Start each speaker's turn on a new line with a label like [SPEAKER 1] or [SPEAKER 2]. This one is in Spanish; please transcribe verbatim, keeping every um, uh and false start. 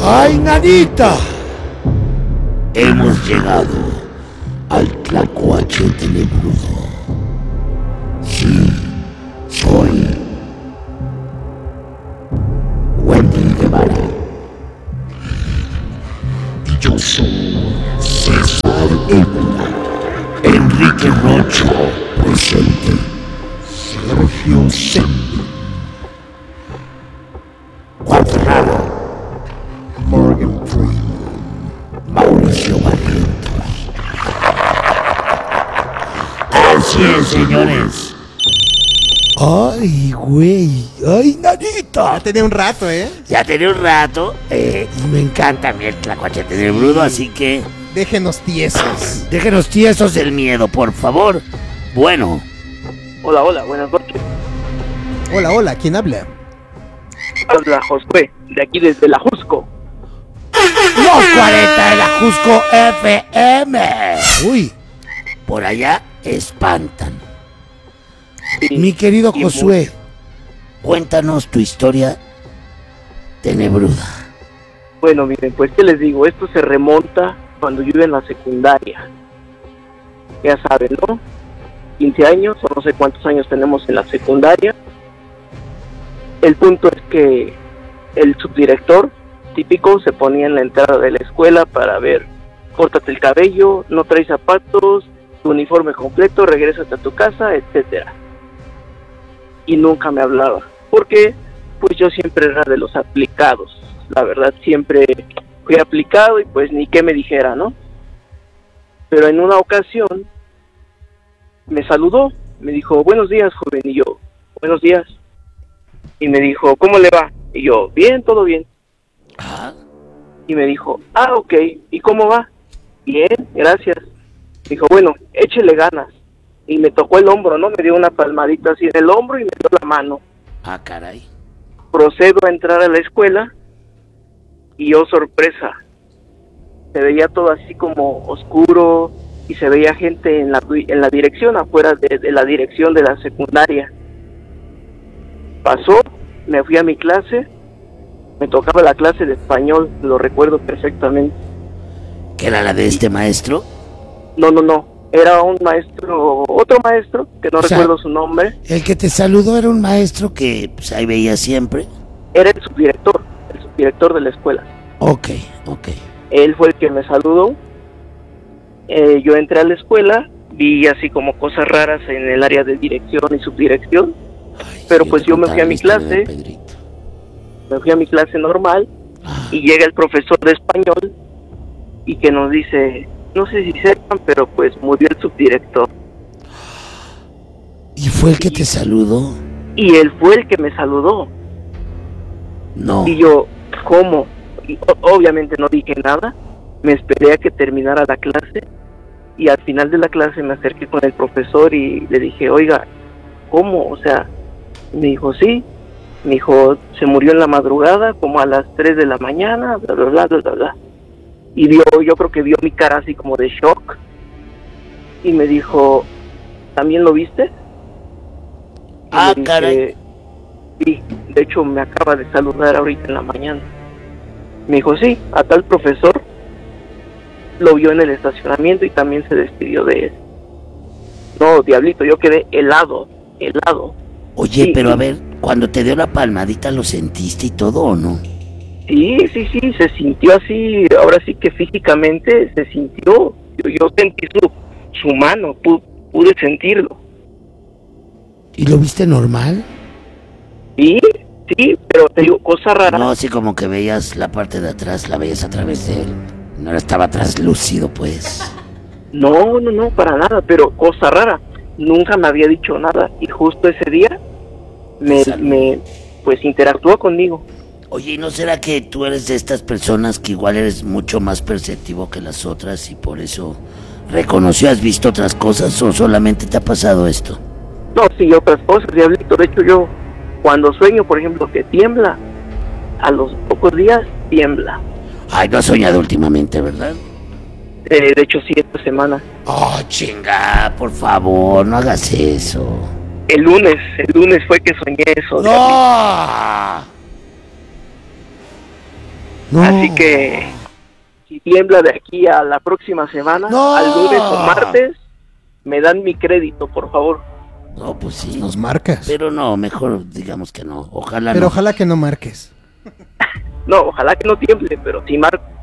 [SPEAKER 1] ¡Ay, nanita!
[SPEAKER 2] Hemos llegado al Tlacuache tenebroso. Sí, soy Wendy Guevara. Y yo soy César Évora. Enrique Rocha presente. Sergio Sendi. Cuadrado. Morgan Freeman. Mauricio Barrientos. Así es, señores.
[SPEAKER 1] ¡Ay, güey! ¡Ay, nanita!
[SPEAKER 3] Ya tenía un rato, ¿eh?
[SPEAKER 2] Ya tenía un rato eh, y me encanta a mí el Tlacuache tenebrudo, así que
[SPEAKER 3] Déjenos tiesos.
[SPEAKER 2] déjenos tiesos del miedo, por favor. Bueno,
[SPEAKER 4] Hola, hola, buenas noches.
[SPEAKER 3] Hola, hola, ¿quién habla?
[SPEAKER 4] Habla Josué, de aquí desde la Jusco.
[SPEAKER 2] los cuarenta de la Jusco F M.
[SPEAKER 1] Uy,
[SPEAKER 2] Por allá espantan.
[SPEAKER 4] Sí,
[SPEAKER 1] mi querido
[SPEAKER 4] y
[SPEAKER 1] Josué.
[SPEAKER 2] Cuéntanos tu historia tenebruda.
[SPEAKER 4] Bueno, miren, pues qué les digo, esto se remonta cuando yo iba en la secundaria. Ya saben, ¿no? quince años, o no sé cuántos años tenemos en la secundaria. El punto es que el subdirector típico se ponía en la entrada de la escuela para ver, córtate el cabello, no traes zapatos, tu uniforme completo, regrésate a tu casa, etcétera. Y nunca me hablaba, porque pues yo siempre era de los aplicados. La verdad, siempre fui aplicado y pues ni qué me dijera, ¿no? Pero en una ocasión me saludó, me dijo, buenos días, joven, y yo, buenos días. Y me dijo, ¿cómo le va? Y yo, bien, todo bien.
[SPEAKER 2] Ah,
[SPEAKER 4] Y me dijo, ah, ok, ¿y cómo va? Bien, gracias. Dijo, bueno, échele ganas. Y me tocó el hombro, ¿no? Me dio una palmadita así en el hombro y me dio la mano.
[SPEAKER 2] ah, caray.
[SPEAKER 4] Procedo a entrar a la escuela y oh, sorpresa, se veía todo así como oscuro y se veía gente en la, en la dirección, afuera de, de la dirección de la secundaria. Pasó, me fui a mi clase, me tocaba la clase de español, lo recuerdo perfectamente.
[SPEAKER 2] ¿Qué era la de este maestro?
[SPEAKER 4] No, no, no, era un maestro, otro maestro, que no
[SPEAKER 1] O sea,
[SPEAKER 4] recuerdo su nombre,
[SPEAKER 1] El que te saludó era un maestro.
[SPEAKER 2] Que pues ahí veía siempre.
[SPEAKER 4] era el subdirector, el subdirector de la escuela.
[SPEAKER 2] Ok, ok.
[SPEAKER 4] Él fue el que me saludó. Eh, yo entré a la escuela, vi así como cosas raras en el área de dirección y subdirección,
[SPEAKER 2] Ay,
[SPEAKER 4] pero
[SPEAKER 2] sí,
[SPEAKER 4] pues
[SPEAKER 2] te
[SPEAKER 4] yo me
[SPEAKER 2] contaba
[SPEAKER 4] fui a
[SPEAKER 2] la
[SPEAKER 4] mi
[SPEAKER 2] historia de
[SPEAKER 4] clase,
[SPEAKER 2] Pedrito.
[SPEAKER 4] me fui a mi clase normal
[SPEAKER 2] Ah,
[SPEAKER 4] y llega el profesor de español y que nos dice, no sé si sepan, pero pues murió el subdirector.
[SPEAKER 1] ¿Y fue el que te saludó?
[SPEAKER 4] Y él fue el que me saludó.
[SPEAKER 2] no.
[SPEAKER 4] Y yo, ¿cómo? Y o- obviamente no dije nada, me esperé a que terminara la clase y al final de la clase me acerqué con el profesor y le dije, oiga, ¿cómo? O sea, me dijo, sí, me dijo, se murió en la madrugada como a las tres de la mañana, bla, bla, bla, bla, bla, bla. Y vio, yo creo que vio mi cara así como de shock y me dijo, ¿también lo viste? Y
[SPEAKER 2] Ah,
[SPEAKER 4] le dije,
[SPEAKER 2] caray.
[SPEAKER 4] sí, de hecho me acaba de saludar ahorita en la mañana. Me dijo, sí, a tal profesor lo vio en el estacionamiento y también se despidió de él. No, diablito, yo quedé helado, helado.
[SPEAKER 2] Oye,
[SPEAKER 4] Sí,
[SPEAKER 2] pero a
[SPEAKER 4] sí.
[SPEAKER 2] ver, cuando te dio la palmadita, ¿lo sentiste y todo o no?
[SPEAKER 4] Sí, sí, sí, se sintió así, ahora sí que físicamente se sintió. Yo, yo sentí su, su mano, pu- pude sentirlo.
[SPEAKER 1] ¿Y lo viste normal?
[SPEAKER 4] Sí, sí, pero te digo, cosa rara.
[SPEAKER 2] No, así como que veías la parte de atrás, la veías a través de él. No estaba translúcido, pues.
[SPEAKER 4] No, no, no, para nada, pero cosa rara. Nunca me había dicho nada y justo ese día me,
[SPEAKER 2] Salud.
[SPEAKER 4] me pues interactuó conmigo.
[SPEAKER 2] Oye, ¿y no será que tú eres de estas personas que igual eres mucho más perceptivo que las otras y por eso reconoció, has visto otras cosas o solamente te ha pasado esto?
[SPEAKER 4] No, sí, otras cosas, diablito. De hecho, yo cuando sueño, por ejemplo, que tiembla, a los pocos días tiembla.
[SPEAKER 2] Ay, no has soñado últimamente, ¿verdad?
[SPEAKER 4] Eh, de hecho, sí, esta semana.
[SPEAKER 2] Oh, chinga, por favor, no hagas eso.
[SPEAKER 4] El lunes, el lunes fue que soñé eso. diablito.
[SPEAKER 2] ¡No!
[SPEAKER 1] No.
[SPEAKER 4] Así que si tiembla de aquí a la próxima semana,
[SPEAKER 1] No.
[SPEAKER 4] al lunes o martes, me dan mi crédito, por favor.
[SPEAKER 2] No, pues sí.
[SPEAKER 3] Nos marcas.
[SPEAKER 2] Pero no, mejor digamos que no. Ojalá
[SPEAKER 3] Pero
[SPEAKER 2] no.
[SPEAKER 3] ojalá que no marques.
[SPEAKER 4] No, ojalá que no tiemble, pero si marco.